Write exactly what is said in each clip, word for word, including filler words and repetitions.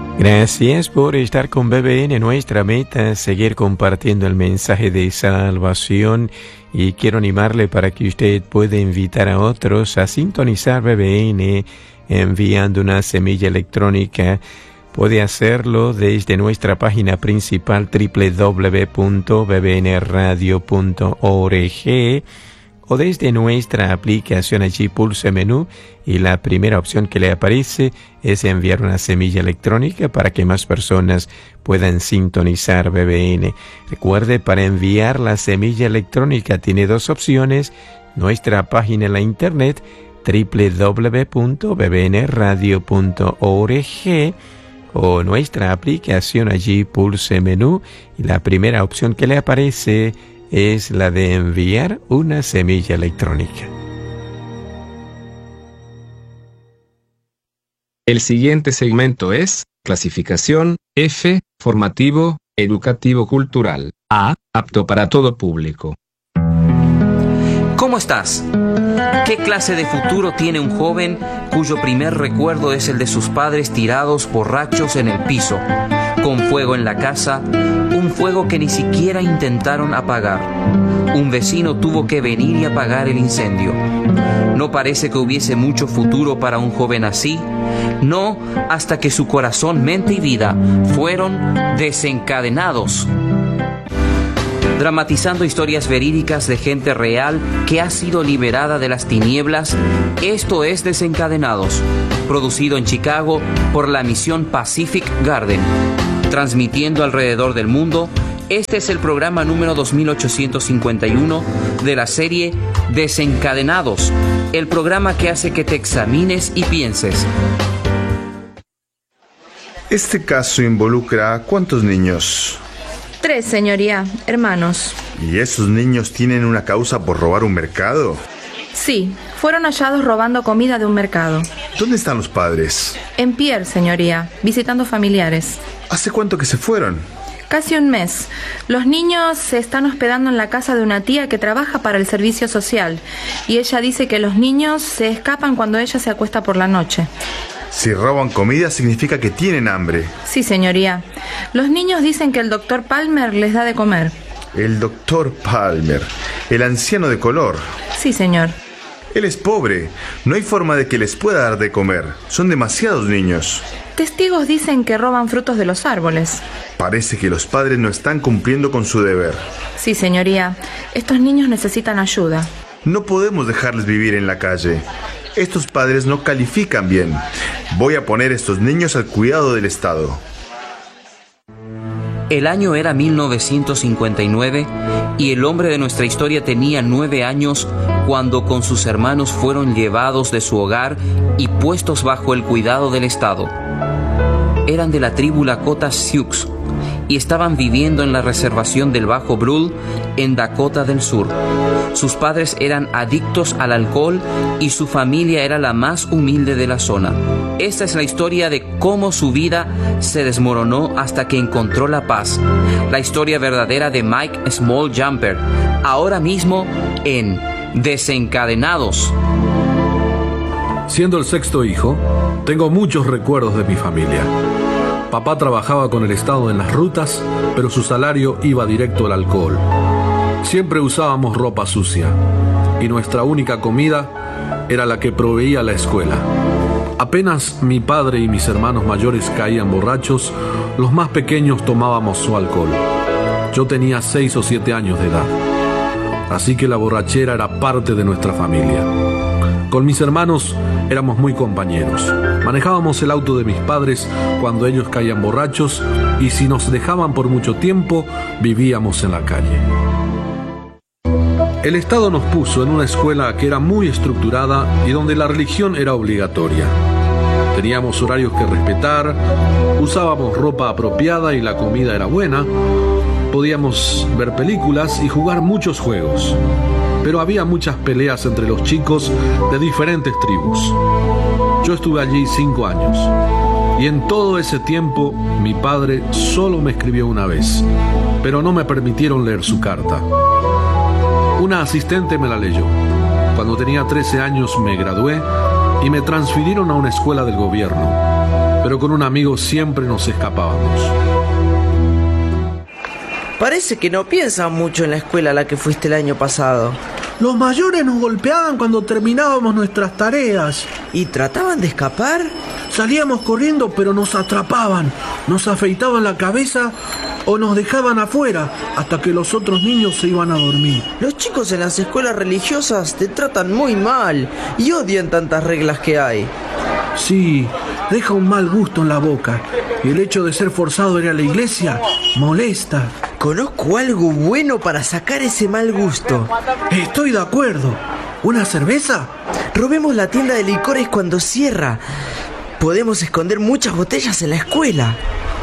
Gracias por estar con B B N. Nuestra meta es seguir compartiendo el mensaje de salvación y quiero animarle para que usted pueda invitar a otros a sintonizar B B N enviando una semilla electrónica. Puede hacerlo desde nuestra página principal doble u doble u doble u punto b b n radio punto org o desde nuestra aplicación. Allí pulse menú y la primera opción que le aparece es enviar una semilla electrónica para que más personas puedan sintonizar B B N. Recuerde, para enviar la semilla electrónica tiene dos opciones: nuestra página en la internet doble u doble u doble u punto b b n radio punto org o nuestra aplicación. Allí pulse menú y la primera opción que le aparece es la de enviar una semilla electrónica. El siguiente segmento es clasificación F, formativo, educativo cultural. A, apto para todo público. ¿Cómo estás? ¿Qué clase de futuro tiene un joven cuyo primer recuerdo es el de sus padres tirados borrachos en el piso, con fuego en la casa, un fuego que ni siquiera intentaron apagar? Un vecino tuvo que venir y apagar el incendio. No parece que hubiese mucho futuro para un joven así, no hasta que su corazón, mente y vida fueron desencadenados. Dramatizando historias verídicas de gente real que ha sido liberada de las tinieblas, esto es Desencadenados, producido en Chicago por la misión Pacific Garden. Transmitiendo alrededor del mundo, este es el programa número dos mil ochocientos cincuenta y uno de la serie Desencadenados, el programa que hace que te examines y pienses. Este caso involucra ¿a cuántos niños? Tres, señoría, hermanos. ¿Y esos niños tienen una causa por robar un mercado? Sí, fueron hallados robando comida de un mercado. ¿Dónde están los padres? En Pierre, señoría, visitando familiares. ¿Hace cuánto que se fueron? Casi un mes. Los niños se están hospedando en la casa de una tía que trabaja para el servicio social, y ella dice que los niños se escapan cuando ella se acuesta por la noche. Si roban comida significa que tienen hambre. Sí, señoría. Los niños dicen que el doctor Palmer les da de comer. El doctor Palmer, el anciano de color. Sí, señor. Él es pobre. No hay forma de que les pueda dar de comer. Son demasiados niños. Testigos dicen que roban frutos de los árboles. Parece que los padres no están cumpliendo con su deber. Sí, señoría. Estos niños necesitan ayuda. No podemos dejarles vivir en la calle. Estos padres no califican bien. Voy a poner a estos niños al cuidado del Estado. El año era mil novecientos cincuenta y nueve y el hombre de nuestra historia tenía nueve años cuando con sus hermanos fueron llevados de su hogar y puestos bajo el cuidado del Estado. Eran de la tribu Lakota Sioux y estaban viviendo en la reservación del Bajo Brule en Dakota del Sur. Sus padres eran adictos al alcohol y su familia era la más humilde de la zona. Esta es la historia de cómo su vida se desmoronó hasta que encontró la paz. La historia verdadera de Mike Small Jumper, ahora mismo en Desencadenados. Siendo el sexto hijo, tengo muchos recuerdos de mi familia. Papá trabajaba con el Estado en las rutas, pero su salario iba directo al alcohol. Siempre usábamos ropa sucia y nuestra única comida era la que proveía la escuela. Apenas mi padre y mis hermanos mayores caían borrachos, los más pequeños tomábamos su alcohol. Yo tenía seis o siete años de edad, así que la borrachera era parte de nuestra familia. Con mis hermanos éramos muy compañeros. Manejábamos el auto de mis padres cuando ellos caían borrachos y si nos dejaban por mucho tiempo, vivíamos en la calle. El Estado nos puso en una escuela que era muy estructurada y donde la religión era obligatoria. Teníamos horarios que respetar, usábamos ropa apropiada y la comida era buena. Podíamos ver películas y jugar muchos juegos. Pero había muchas peleas entre los chicos de diferentes tribus. Yo estuve allí cinco años y en todo ese tiempo mi padre solo me escribió una vez, pero no me permitieron leer su carta. Una asistente me la leyó. Cuando tenía trece años me gradué y me transfirieron a una escuela del gobierno. pero con un amigo siempre nos escapábamos. Parece que no piensas mucho en la escuela a la que fuiste el año pasado. Los mayores nos golpeaban cuando terminábamos nuestras tareas. ¿Y trataban de escapar? Salíamos corriendo, pero nos atrapaban. Nos afeitaban la cabeza o nos dejaban afuera hasta que los otros niños se iban a dormir. Los chicos en las escuelas religiosas te tratan muy mal y odian tantas reglas que hay. Sí, deja un mal gusto en la boca. Y el hecho de ser forzado a ir a la iglesia molesta. Conozco algo bueno para sacar ese mal gusto. Estoy de acuerdo. ¿Una cerveza? Robemos la tienda de licores cuando cierra. Podemos esconder muchas botellas en la escuela.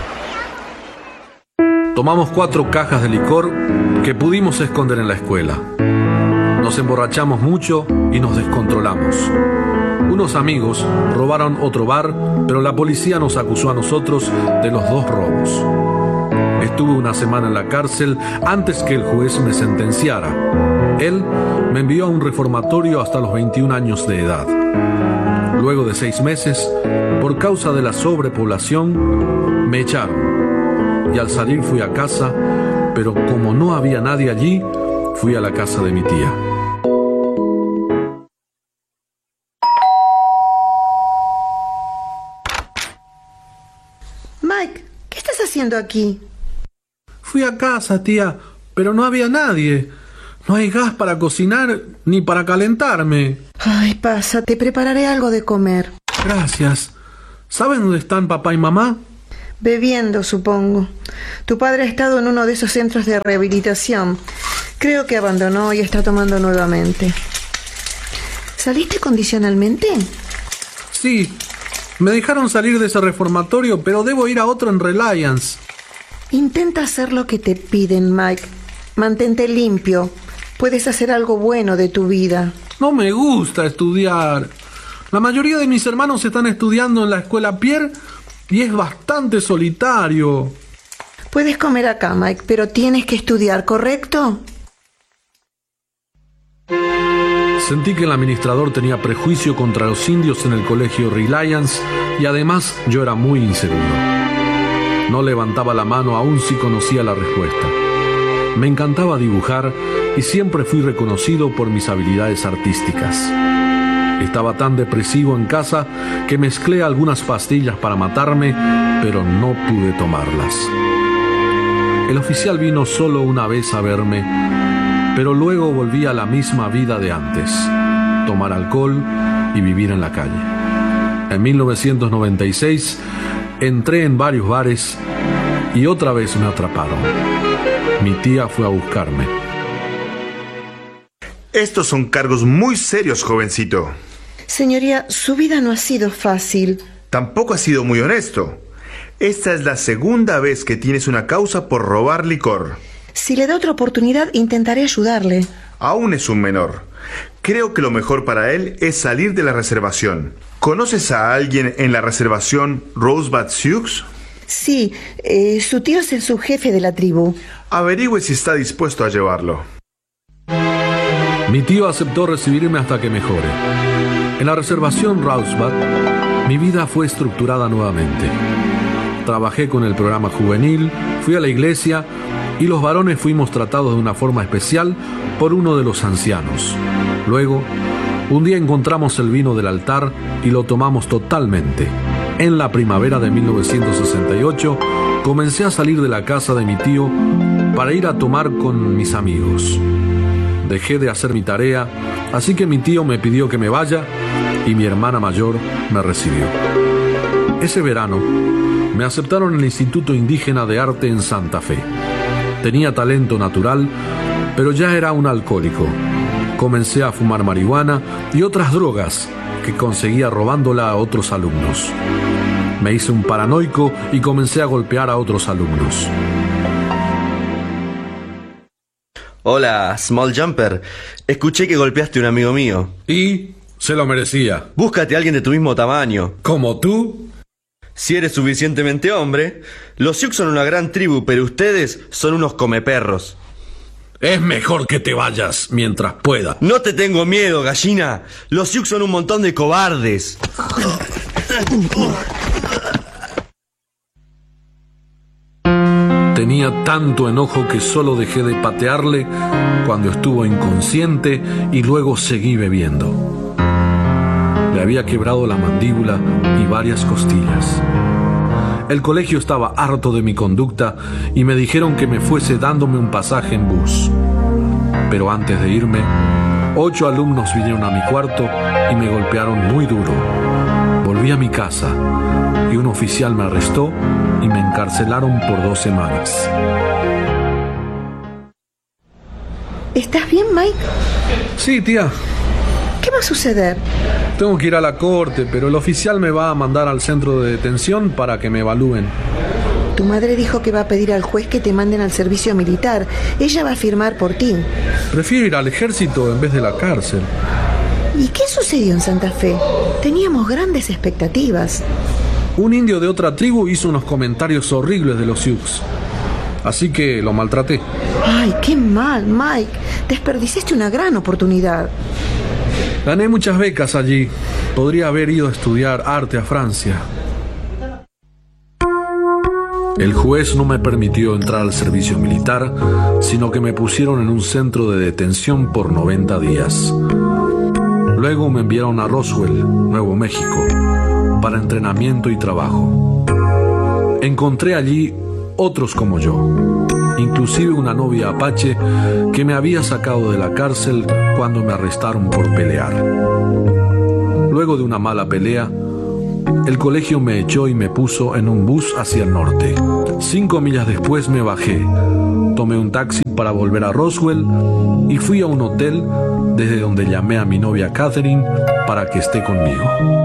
Tomamos cuatro cajas de licor que pudimos esconder en la escuela. Nos emborrachamos mucho y nos descontrolamos. Unos amigos robaron otro bar, pero la policía nos acusó a nosotros de los dos robos. Estuve una semana en la cárcel antes que el juez me sentenciara. Él me envió a un reformatorio hasta los veintiún años de edad. Luego de seis meses, por causa de la sobrepoblación, me echaron. Y al salir fui a casa, pero como no había nadie allí, fui a la casa de mi tía. Mike, ¿qué estás haciendo aquí? Fui a casa, tía, pero no había nadie. No hay gas para cocinar ni para calentarme. Ay, pasa, te prepararé algo de comer. Gracias. ¿Saben dónde están papá y mamá? Bebiendo, supongo. Tu padre ha estado en uno de esos centros de rehabilitación. Creo que abandonó y está tomando nuevamente. ¿Saliste condicionalmente? Sí. Me dejaron salir de ese reformatorio, pero debo ir a otro en Reliance. Intenta hacer lo que te piden, Mike. Mantente limpio. Puedes hacer algo bueno de tu vida. No me gusta estudiar. La mayoría de mis hermanos están estudiando en la escuela Pierre y es bastante solitario. Puedes comer acá, Mike, pero tienes que estudiar, ¿correcto? Sentí que el administrador tenía prejuicio contra los indios en el colegio Reliance y además yo era muy inseguro. No levantaba la mano aun si conocía la respuesta. Me encantaba dibujar y siempre fui reconocido por mis habilidades artísticas. Estaba tan depresivo en casa que mezclé algunas pastillas para matarme, pero no pude tomarlas. El oficial vino solo una vez a verme, pero luego volví a la misma vida de antes, tomar alcohol y vivir en la calle. En mil novecientos noventa y seis entré en varios bares y otra vez me atraparon. Mi tía fue a buscarme. Estos son cargos muy serios, jovencito. Señoría, su vida no ha sido fácil. Tampoco ha sido muy honesto. Esta es la segunda vez que tienes una causa por robar licor. Si le da otra oportunidad, intentaré ayudarle. Aún es un menor. Creo que lo mejor para él es salir de la reservación. ¿Conoces a alguien en la reservación Rosebud Sioux? Sí, eh, su tío es el subjefe de la tribu. Averigüe si está dispuesto a llevarlo. Mi tío aceptó recibirme hasta que mejore. En la reservación Rosebud, mi vida fue estructurada nuevamente. Trabajé con el programa juvenil, fui a la iglesia y los varones fuimos tratados de una forma especial por uno de los ancianos. Luego, un día encontramos el vino del altar y lo tomamos totalmente. En la primavera de mil novecientos sesenta y ocho, comencé a salir de la casa de mi tío para ir a tomar con mis amigos. Dejé de hacer mi tarea, así que mi tío me pidió que me vaya y mi hermana mayor me recibió. Ese verano, me aceptaron en el Instituto Indígena de Arte en Santa Fe. Tenía talento natural, pero ya era un alcohólico. Comencé a fumar marihuana y otras drogas que conseguía robándola a otros alumnos. Me hice un paranoico y comencé a golpear a otros alumnos. Hola, Small Jumper. Escuché que golpeaste a un amigo mío. Y se lo merecía. Búscate a alguien de tu mismo tamaño. ¿Como tú? Si eres suficientemente hombre. Los Sioux son una gran tribu, pero ustedes son unos comeperros. Es mejor que te vayas mientras pueda. No te tengo miedo, gallina. Los Sioux son un montón de cobardes. Tenía tanto enojo que solo dejé de patearle cuando estuvo inconsciente y luego seguí bebiendo. Le había quebrado la mandíbula y varias costillas. El colegio estaba harto de mi conducta y me dijeron que me fuese dándome un pasaje en bus. Pero antes de irme, ocho alumnos vinieron a mi cuarto y me golpearon muy duro. Volví a mi casa y un oficial me arrestó y me encarcelaron por dos semanas. ¿Estás bien, Mike? Sí, tía. ¿Qué va a suceder? Tengo que ir a la corte, pero el oficial me va a mandar al centro de detención para que me evalúen. Tu madre dijo que va a pedir al juez que te manden al servicio militar. Ella va a firmar por ti. Prefiero ir al ejército en vez de la cárcel. ¿Y qué sucedió en Santa Fe? Teníamos grandes expectativas. Un indio de otra tribu hizo unos comentarios horribles de los Sioux. Así que lo maltraté. Ay, qué mal, Mike. Desperdiciaste una gran oportunidad. Gané muchas becas allí. Podría haber ido a estudiar arte a Francia. El juez no me permitió entrar al servicio militar, sino que me pusieron en un centro de detención por noventa días. Luego me enviaron a Roswell, Nuevo México, para entrenamiento y trabajo. Encontré allí otros como yo, inclusive una novia apache que me había sacado de la cárcel cuando me arrestaron por pelear. Luego de una mala pelea, el colegio me echó y me puso en un bus hacia el norte. Cinco millas después me bajé, tomé un taxi para volver a Roswell y fui a un hotel desde donde llamé a mi novia Catherine para que esté conmigo.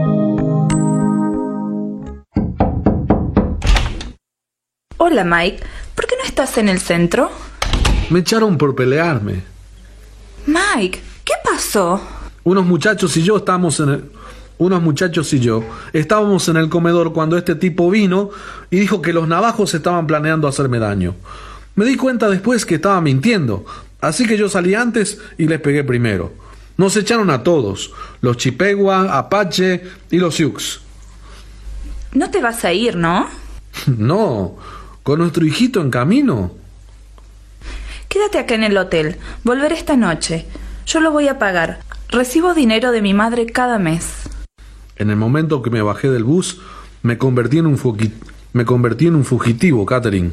Hola, Mike. ¿Por qué no estás en el centro? Me echaron por pelearme. Mike, ¿qué pasó? Unos muchachos y yo estábamos en el... Unos muchachos y yo estábamos en el comedor cuando este tipo vino y dijo que los navajos estaban planeando hacerme daño. Me di cuenta después que estaba mintiendo, así que yo salí antes y les pegué primero. Nos echaron a todos, los Chippewa, Apache y los Sioux. No te vas a ir, ¿no? No, con nuestro hijito en camino. Quédate acá en el hotel. Volveré esta noche. Yo lo voy a pagar. Recibo dinero de mi madre cada mes. En el momento que me bajé del bus, me convertí en un, fugi- me convertí en un fugitivo, Catherine.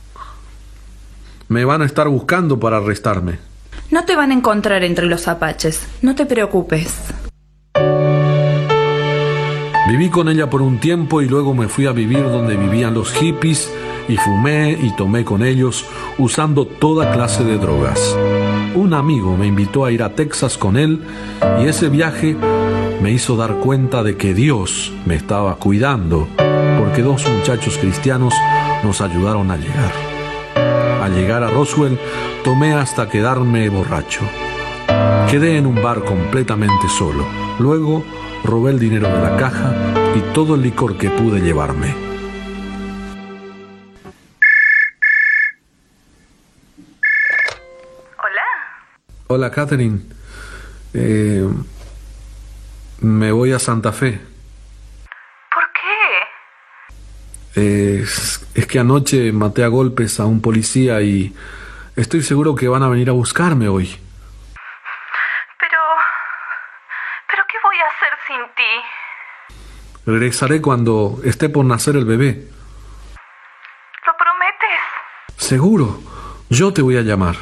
Me van a estar buscando para arrestarme. No te van a encontrar entre los apaches. No te preocupes. Viví con ella por un tiempo y luego me fui a vivir donde vivían los hippies y fumé y tomé con ellos usando toda clase de drogas. Un amigo me invitó a ir a Texas con él y ese viaje me hizo dar cuenta de que Dios me estaba cuidando porque dos muchachos cristianos nos ayudaron a llegar. Al llegar a Roswell, tomé hasta quedarme borracho. Quedé en un bar completamente solo. Luego, robé el dinero de la caja y todo el licor que pude llevarme. Hola. Hola, Catherine. Eh, me voy a Santa Fe. ¿Por qué? Eh, es, es que anoche maté a golpes a un policía y estoy seguro que van a venir a buscarme hoy. Pero... ¿Pero qué voy a hacer sin ti? Regresaré cuando esté por nacer el bebé. ¿Lo prometes? Seguro. Yo te voy a llamar.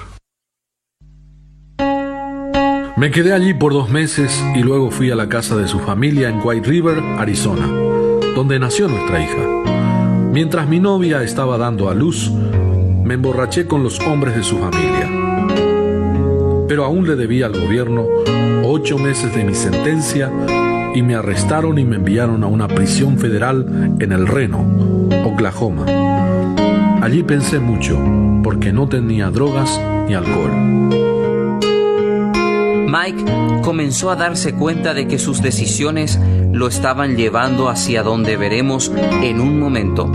Me quedé allí por dos meses y luego fui a la casa de su familia en White River, Arizona, donde nació nuestra hija. Mientras mi novia estaba dando a luz, me emborraché con los hombres de su familia. Pero aún le debía al gobierno ocho meses de mi sentencia y me arrestaron y me enviaron a una prisión federal en El Reno, Oklahoma. Allí pensé mucho, porque no tenía drogas ni alcohol. Mike comenzó a darse cuenta de que sus decisiones lo estaban llevando hacia donde veremos en un momento.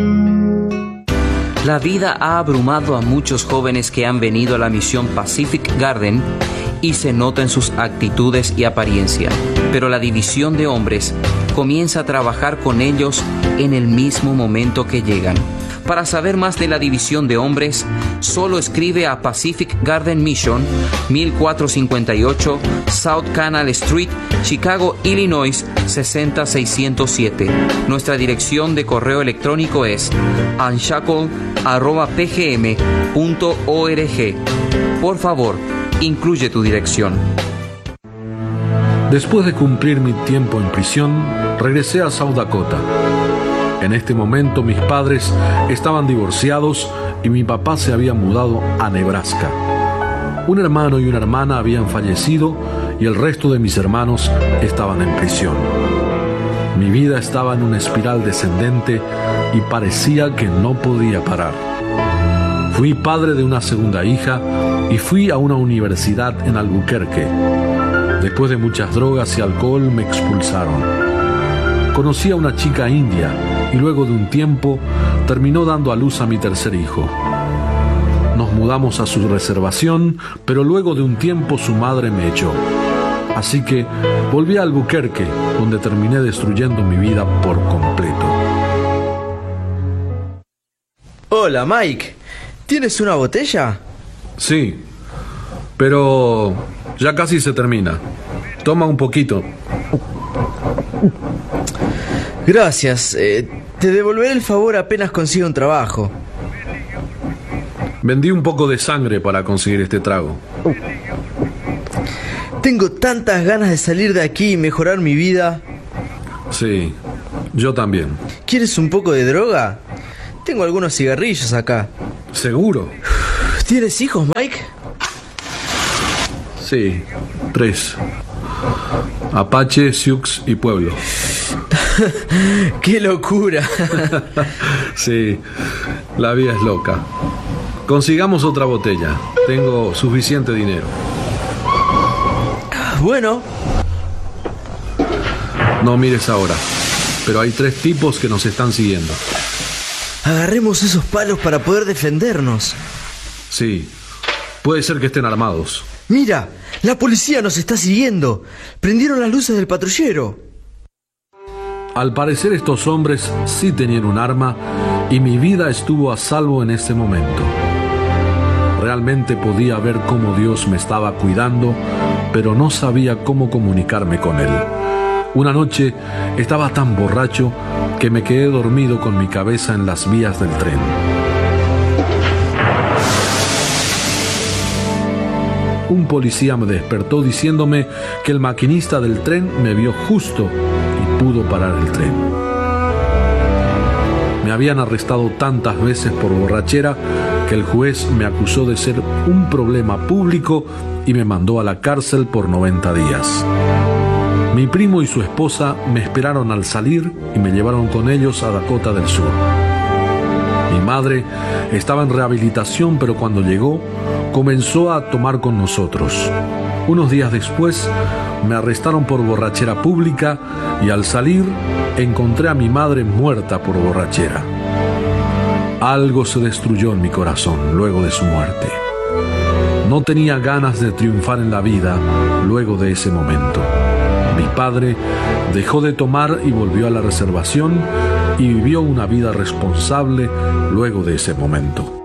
La vida ha abrumado a muchos jóvenes que han venido a la misión Pacific Garden y se nota en sus actitudes y apariencia, pero la división de hombres comienza a trabajar con ellos en el mismo momento que llegan. Para saber más de la división de hombres, solo escribe a Pacific Garden Mission, mil cuatrocientos cincuenta y ocho South Canal Street, Chicago, Illinois, seis cero seiscientos siete. Nuestra dirección de correo electrónico es unshackle arroba p g m punto org. Por favor, incluye tu dirección. Después de cumplir mi tiempo en prisión, regresé a South Dakota. En este momento mis padres estaban divorciados y mi papá se había mudado a Nebraska. Un hermano y una hermana habían fallecido y el resto de mis hermanos estaban en prisión. Mi vida estaba en una espiral descendente y parecía que no podía parar. Fui padre de una segunda hija y fui a una universidad en Albuquerque. Después de muchas drogas y alcohol me expulsaron. Conocí a una chica india y luego de un tiempo terminó dando a luz a mi tercer hijo. Nos mudamos a su reservación, pero luego de un tiempo su madre me echó. Así que volví a Albuquerque, donde terminé destruyendo mi vida por completo. Hola, Mike. ¿Tienes una botella? Sí, pero ya casi se termina. Toma un poquito. Gracias. Eh, te devolveré el favor apenas consiga un trabajo. Vendí un poco de sangre para conseguir este trago. Tengo tantas ganas de salir de aquí y mejorar mi vida. Sí, yo también. ¿Quieres un poco de droga? Tengo algunos cigarrillos acá. ¿Seguro? ¿Tienes hijos, Mike? Sí, tres. Apache, Sioux y Pueblo. ¡Qué locura! Sí, la vida es loca. Consigamos otra botella. Tengo suficiente dinero. Bueno. No mires ahora, pero hay tres tipos que nos están siguiendo. Agarremos esos palos para poder defendernos. Sí, puede ser que estén armados. Mira, la policía nos está siguiendo. Prendieron las luces del patrullero. Al parecer estos hombres sí tenían un arma y mi vida estuvo a salvo en ese momento. Realmente podía ver cómo Dios me estaba cuidando, pero no sabía cómo comunicarme con Él. Una noche estaba tan borracho que me quedé dormido con mi cabeza en las vías del tren. Un policía me despertó diciéndome que el maquinista del tren me vio justo y pudo parar el tren. Me habían arrestado tantas veces por borrachera que el juez me acusó de ser un problema público y me mandó a la cárcel por noventa días. Mi primo y su esposa me esperaron al salir y me llevaron con ellos a Dakota del Sur. Mi madre estaba en rehabilitación, pero cuando llegó, comenzó a tomar con nosotros. Unos días después, me arrestaron por borrachera pública y al salir, encontré a mi madre muerta por borrachera. Algo se destruyó en mi corazón luego de su muerte. No tenía ganas de triunfar en la vida luego de ese momento. Mi padre dejó de tomar y volvió a la reservación y vivió una vida responsable luego de ese momento.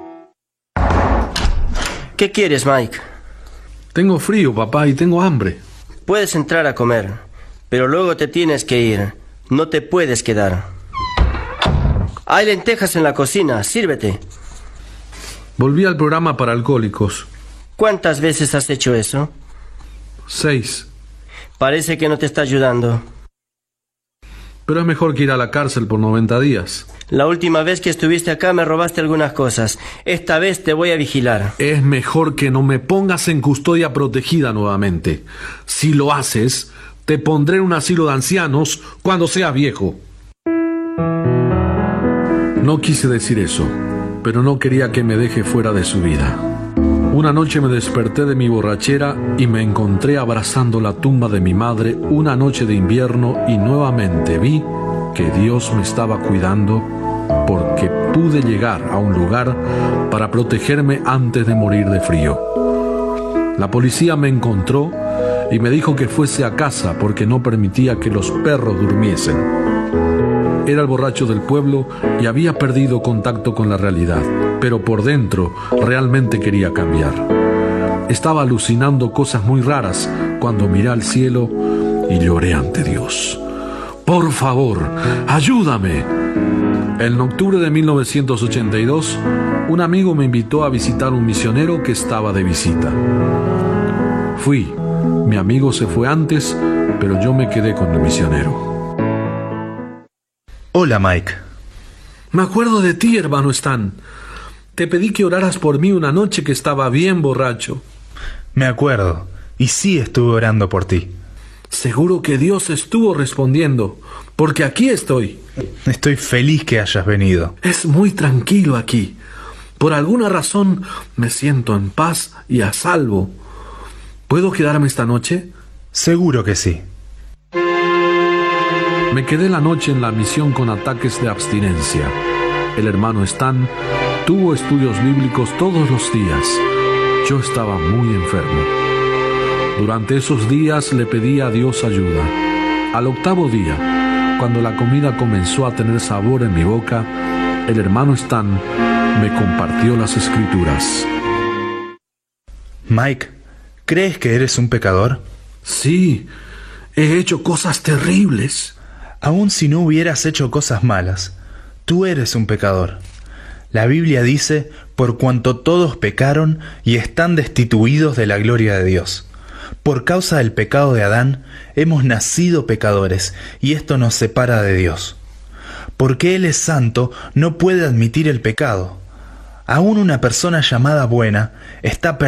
¿Qué quieres, Mike? Tengo frío, papá, y tengo hambre. Puedes entrar a comer, pero luego te tienes que ir. No te puedes quedar. Hay lentejas en la cocina, sírvete. Volví al programa para alcohólicos. ¿Cuántas veces has hecho eso? Seis. Parece que no te está ayudando. Pero es mejor que ir a la cárcel por noventa días. La última vez que estuviste acá me robaste algunas cosas. Esta vez te voy a vigilar. Es mejor que no me pongas en custodia protegida nuevamente. Si lo haces, te pondré en un asilo de ancianos cuando seas viejo. No quise decir eso, pero no quería que me deje fuera de su vida. Una noche me desperté de mi borrachera y me encontré abrazando la tumba de mi madre una noche de invierno y nuevamente vi que Dios me estaba cuidando porque pude llegar a un lugar para protegerme antes de morir de frío. La policía me encontró y me dijo que fuese a casa porque no permitía que los perros durmiesen. Era el borracho del pueblo y había perdido contacto con la realidad, pero por dentro realmente quería cambiar. Estaba alucinando cosas muy raras cuando miré al cielo y lloré ante Dios. Por favor, ayúdame. En octubre de mil novecientos ochenta y dos, un amigo me invitó a visitar un misionero que estaba de visita. Fui. Mi amigo se fue antes, pero yo me quedé con el misionero. Hola, Mike. Me acuerdo de ti, hermano Stan. Te pedí que oraras por mí una noche que estaba bien borracho. Me acuerdo, y sí estuve orando por ti. Seguro que Dios estuvo respondiendo, porque aquí estoy. Estoy feliz que hayas venido. Es muy tranquilo aquí. Por alguna razón me siento en paz y a salvo. ¿Puedo quedarme esta noche? Seguro que sí. Me quedé la noche en la misión con ataques de abstinencia. El hermano Stan tuvo estudios bíblicos todos los días. Yo estaba muy enfermo. Durante esos días le pedí a Dios ayuda. Al octavo día, cuando la comida comenzó a tener sabor en mi boca, el hermano Stan me compartió las escrituras. Mike, ¿crees que eres un pecador? Sí, he hecho cosas terribles. Aun si no hubieras hecho cosas malas, tú eres un pecador. La Biblia dice, por cuanto todos pecaron y están destituidos de la gloria de Dios. Por causa del pecado de Adán, hemos nacido pecadores, y esto nos separa de Dios. Porque Él es santo, no puede admitir el pecado. Aún una persona llamada buena está